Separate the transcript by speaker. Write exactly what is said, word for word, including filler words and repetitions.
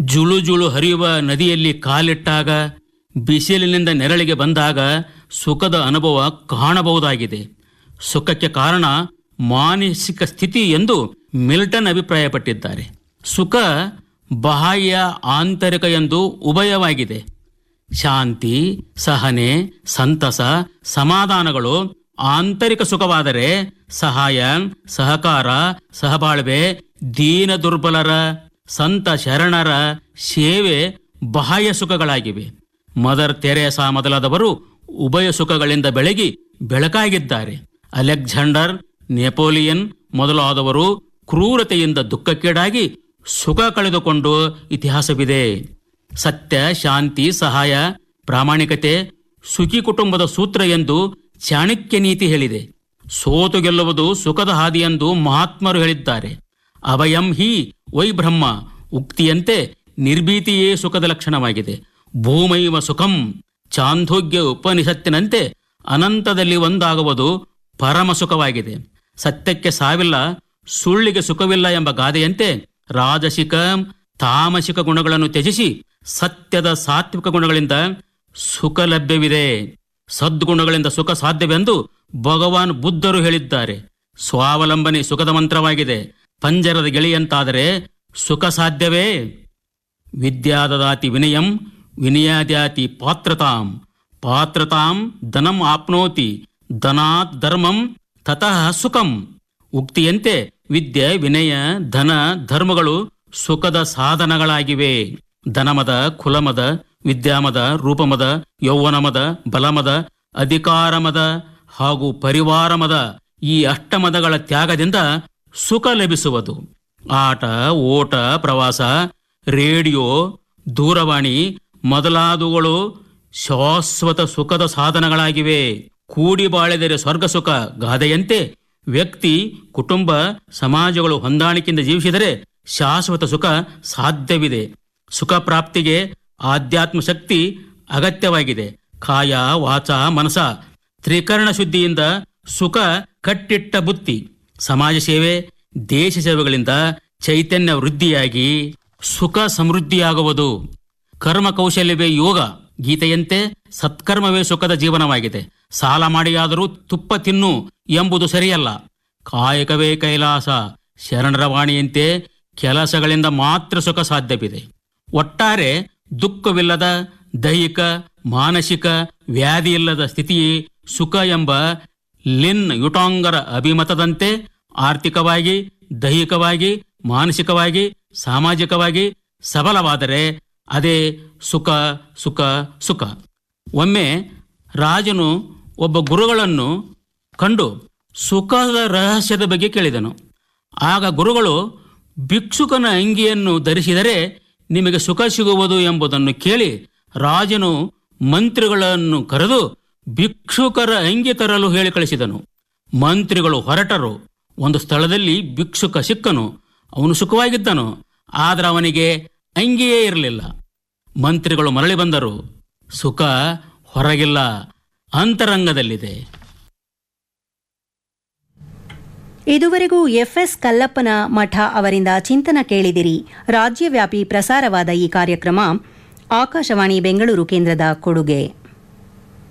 Speaker 1: ಜುಳು ಜುಳು ಹರಿಯುವ ನದಿಯಲ್ಲಿ ಕಾಲಿಟ್ಟಾಗ, ಬಿಸಿಲಿನಿಂದ ನೆರಳಿಗೆ ಬಂದಾಗ ಸುಖದ ಅನುಭವ ಕಾಣಬಹುದಾಗಿದೆ. ಸುಖಕ್ಕೆ ಕಾರಣ ಮಾನಸಿಕ ಸ್ಥಿತಿ ಎಂದು ಮಿಲ್ಟನ್ ಅಭಿಪ್ರಾಯಪಟ್ಟಿದ್ದಾರೆ. ಸುಖ ಬಾಹ್ಯ ಆಂತರಿಕ ಎಂದು ಉಭಯವಾಗಿದೆ. ಶಾಂತಿ, ಸಹನೆ, ಸಂತಸ, ಸಮಾಧಾನಗಳು ಆಂತರಿಕ ಸುಖವಾದರೆ, ಸಹಾಯ, ಸಹಕಾರ, ಸಹಬಾಳ್ವೆ, ದೀನ ದುರ್ಬಲರ, ಸಂತ ಶರಣರ ಸೇವೆ ಬಾಹ್ಯ ಸುಖಗಳಾಗಿವೆ. ಮದರ್ ತೆರೇಸಾ ಮೊದಲಾದವರು ಉಭಯ ಸುಖಗಳಿಂದ ಬೆಳಗಿ ಬೆಳಕಾಗಿದ್ದಾರೆ. ಅಲೆಕ್ಸಾಂಡರ್, ನೆಪೋಲಿಯನ್ ಮೊದಲಾದವರು ಕ್ರೂರತೆಯಿಂದ ದುಃಖಕ್ಕೀಡಾಗಿ ಸುಖ ಕಳೆದುಕೊಂಡು ಇತಿಹಾಸವಿದೆ. ಸತ್ಯ, ಶಾಂತಿ, ಸಹಾಯ, ಪ್ರಾಮಾಣಿಕತೆ ಸುಖಿ ಕುಟುಂಬದ ಸೂತ್ರ ಎಂದು ಚಾಣಕ್ಯ ನೀತಿ ಹೇಳಿದೆ. ಸೋತು ಗೆಲ್ಲುವುದು ಸುಖದ ಹಾದಿ ಎಂದು ಮಹಾತ್ಮರು ಹೇಳಿದ್ದಾರೆ. ಅಭಯಂ ಹಿ ವೈ ಬ್ರಹ್ಮ ಉಕ್ತಿಯಂತೆ ನಿರ್ಭೀತಿಯೇ ಸುಖದ ಲಕ್ಷಣವಾಗಿದೆ. ಭೂಮೈವ ಸುಖಂ ಚಾಂದೋಗ್ಯ ಉಪನಿಷತ್ತಿನಂತೆ ಅನಂತದಲ್ಲಿ ಒಂದಾಗುವುದು ಪರಮ ಸುಖವಾಗಿದೆ. ಸತ್ಯಕ್ಕೆ ಸಾವಿಲ್ಲ, ಸುಳ್ಳಿಗೆ ಸುಖವಿಲ್ಲ ಎಂಬ ಗಾದೆಯಂತೆ ರಾಜಸಿಕ ತಾಮಸಿಕ ಗುಣಗಳನ್ನು ತ್ಯಜಿಸಿ ಸತ್ಯದ ಸಾತ್ವಿಕ ಗುಣಗಳಿಂದ ಸುಖ ಲಭ್ಯವಿದೆ. ಸದ್ಗುಣಗಳಿಂದ ಸುಖ ಸಾಧ್ಯವೆಂದು ಭಗವಾನ್ ಬುದ್ಧರು ಹೇಳಿದ್ದಾರೆ. ಸ್ವಾವಲಂಬನೆ ಸುಖದ ಮಂತ್ರವಾಗಿದೆ. ಪಂಜರದ ಗಿಳಿಯಂತಾದರೆ ಸುಖ ಸಾಧ್ಯವೇ? ವಿದ್ಯಾದದಾತಿ ವಿನಯಂ, ವಿನಯಾದ್ಯಾತಿ ಪಾತ್ರತಾಂ, ಪಾತ್ರತಾಂ ಧನಂ ಆಪ್ನೋತಿ, ಧನಾತ್ ಧರ್ಮಂ ತತಃ ಸುಖಂ ಉಕ್ತಿಯಂತೆ ವಿದ್ಯೆ, ವಿನಯ, ಧನ, ಧರ್ಮಗಳು ಸುಖದ ಸಾಧನಗಳಾಗಿವೆ. ಧನಮದ, ಕುಲಮದ, ವಿದ್ಯಾಮದ, ರೂಪಮದ, ಯೌವನಮದ, ಬಲಮದ, ಅಧಿಕಾರಮದ ಹಾಗೂ ಪರಿವಾರಮದ ಈ ಅಷ್ಟಮದಗಳ ತ್ಯಾಗದಿಂದ ಸುಖ ಲಭಿಸುವುದು. ಆಟ, ಓಟ, ಪ್ರವಾಸ, ರೇಡಿಯೋ, ದೂರವಾಣಿ ಮೊದಲಾದವುಗಳು ಶಾಶ್ವತ ಸುಖದ ಸಾಧನಗಳಾಗಿವೆ. ಕೂಡಿ ಬಾಳಿದರೆ ಸ್ವರ್ಗ ಸುಖ ಗಾದೆಯಂತೆ ವ್ಯಕ್ತಿ, ಕುಟುಂಬ, ಸಮಾಜಗಳು ಹೊಂದಾಣಿಕೆಯಿಂದ ಜೀವಿಸಿದರೆ ಶಾಶ್ವತ ಸುಖ ಸಾಧ್ಯವಿದೆ. ಸುಖ ಪ್ರಾಪ್ತಿಗೆ ಆಧ್ಯಾತ್ಮ ಶಕ್ತಿ ಅಗತ್ಯವಾಗಿದೆ. ಕಾಯ, ವಾಚ, ಮನಸ ತ್ರಿಕರಣ ಶುದ್ಧಿಯಿಂದ ಸುಖ ಕಟ್ಟಿಟ್ಟ ಬುತ್ತಿ. ಸಮಾಜ ಸೇವೆ, ದೇಶ ಸೇವೆಗಳಿಂದ ಚೈತನ್ಯ ವೃದ್ಧಿಯಾಗಿ ಸುಖ ಸಮೃದ್ಧಿಯಾಗುವುದು. ಕರ್ಮ ಕೌಶಲ್ಯವೇ ಯೋಗ ಗೀತೆಯಂತೆ ಸತ್ಕರ್ಮವೇ ಸುಖದ ಜೀವನವಾಗಿದೆ. ಸಾಲ ಮಾಡಿಯಾದರೂ ತುಪ್ಪ ತಿನ್ನು ಎಂಬುದು ಸರಿಯಲ್ಲ. ಕಾಯಕವೇ ಕೈಲಾಸ ಶರಣರ ವಾಣಿಯಂತೆ ಕೆಲಸಗಳಿಂದ ಮಾತ್ರ ಸುಖ ಸಾಧ್ಯವಿದೆ. ಒಟ್ಟಾರೆ ದುಃಖವಿಲ್ಲದ ದೈಹಿಕ, ಮಾನಸಿಕ ವ್ಯಾಧಿ ಇಲ್ಲದ ಸ್ಥಿತಿಯೇ ಸುಖ ಎಂಬ ಲಿನ್ ಯುಟಾಂಗರ ಅಭಿಮತದಂತೆ ಆರ್ಥಿಕವಾಗಿ, ದೈಹಿಕವಾಗಿ, ಮಾನಸಿಕವಾಗಿ, ಸಾಮಾಜಿಕವಾಗಿ ಸಬಲವಾದರೆ ಅದೇ ಸುಖ ಸುಖ ಸುಖ. ಒಮ್ಮೆ ರಾಜನು ಒಬ್ಬ ಗುರುಗಳನ್ನು ಕಂಡು ಸುಖದ ರಹಸ್ಯದ ಬಗ್ಗೆ ಕೇಳಿದನು. ಆಗ ಗುರುಗಳು, ಭಿಕ್ಷುಕನ ಅಂಗಿಯನ್ನು ಧರಿಸಿದರೆ ನಿಮಗೆ ಸುಖ ಸಿಗುವುದು ಎಂಬುದನ್ನು ಕೇಳಿ ರಾಜನು ಮಂತ್ರಿಗಳನ್ನು ಕರೆದು ಭಿಕ್ಷುಕರ ಅಂಗಿ ತರಲು ಹೇಳಿ ಕಳಿಸಿದನು. ಮಂತ್ರಿಗಳು ಹೊರಟರು. ಒಂದು ಸ್ಥಳದಲ್ಲಿ ಭಿಕ್ಷುಕ ಸಿಕ್ಕನು. ಅವನು ಸುಖವಾಗಿದ್ದನು, ಆದರೆ ಅವನಿಗೆ ಅಂಗಿಯೇ ಇರಲಿಲ್ಲ. ಮಂತ್ರಿಗಳು ಮರಳಿ ಬಂದರು. ಸುಖ ಹೊರಗಿಲ್ಲ, ಅಂತರಂಗದಲ್ಲಿದೆ.
Speaker 2: ಇದುವರೆಗೂ ಎಫ್ಎಸ್ ಕಲ್ಲಪ್ಪನ ಮಠ ಅವರಿಂದ ಚಿಂತನ ಕೇಳಿದಿರಿ. ರಾಜ್ಯವ್ಯಾಪಿ ಪ್ರಸಾರವಾದ ಈ ಕಾರ್ಯಕ್ರಮ ಆಕಾಶವಾಣಿ ಬೆಂಗಳೂರು ಕೇಂದ್ರದ ಕೊಡುಗೆ.